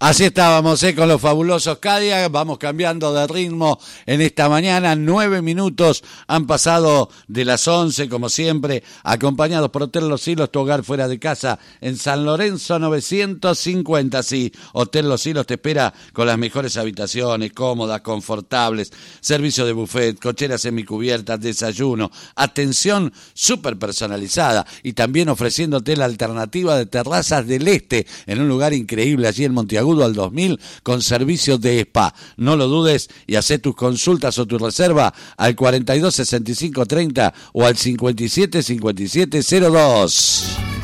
Así estábamos, con los fabulosos Cadillacs. Vamos cambiando de ritmo en esta mañana. 9 minutos han pasado de las 11, como siempre, acompañados por Hotel Los Silos, tu hogar fuera de casa, en San Lorenzo 950. Sí, Hotel Los Silos te espera con las mejores habitaciones, cómodas, confortables, servicio de buffet, cocheras semicubiertas, desayuno, atención súper personalizada y también ofreciéndote la alternativa de Terrazas del Este, en un lugar increíble allí en Monteagudo al 2000, con servicios de spa. No lo dudes y hacé tus consultas o tu reserva al 42 65 30 o al 57 57 02.